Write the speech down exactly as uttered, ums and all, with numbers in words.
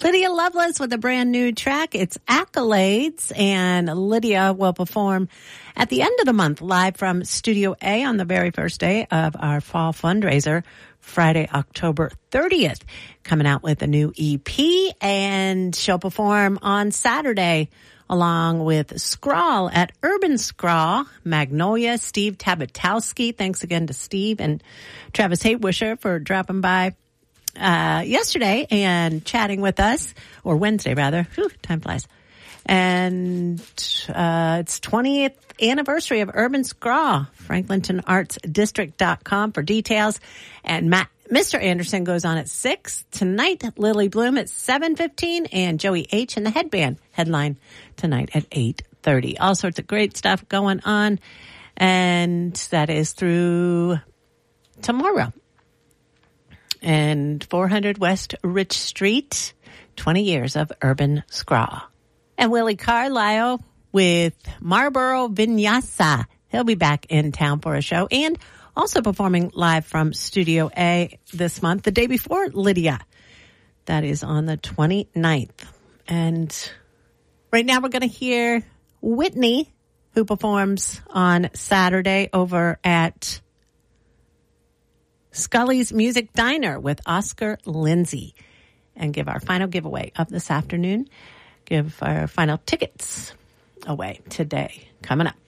Lydia Lovelace with a brand new track. It's Accolades, and Lydia will perform at the end of the month live from Studio A on the very first day of our fall fundraiser, Friday, October thirtieth, coming out with a new E P, and she'll perform on Saturday along with Scrawl at Urban Scrawl, Magnolia, Steve Tabatowski. Thanks again to Steve and Travis Haywisher for dropping by uh yesterday and chatting with us, or Wednesday rather. Whew, time flies. And uh it's twentieth anniversary of Urban Scrawl. Franklinton Arts District dot com for details. And Matt Mister Anderson goes on at six tonight. Lily Bloom at seven fifteen, and Joey H and the Headband headline tonight at eight thirty. All sorts of great stuff going on, and that is through tomorrow. And four hundred West Rich Street, twenty years of Urban Scrawl. And Willie Carlisle with Marlboro Vinyasa. He'll be back in town for a show, and also performing live from Studio A this month, the day before Lydia. That is on the twenty-ninth. And right now we're going to hear Whitney, who performs on Saturday over at Scully's Music Diner with Oscar Lindsay, and give our final giveaway of this afternoon. Give our final tickets away today. Coming up.